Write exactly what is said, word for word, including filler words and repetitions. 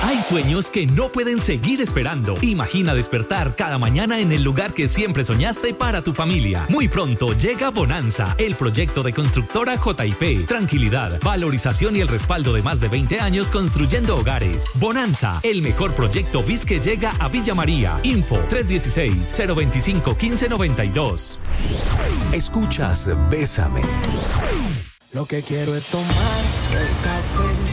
Hay sueños que no pueden seguir esperando. Imagina despertar cada mañana en el lugar que siempre soñaste para tu familia. Muy pronto llega Bonanza, el proyecto de constructora J I P. Tranquilidad, valorización y el respaldo de más de veinte años construyendo hogares. Bonanza, el mejor proyecto B I S que llega a Villa María. Info tres uno seis, cero dos cinco, uno cinco nueve dos. Escuchas Bésame. Lo que quiero es tomar el café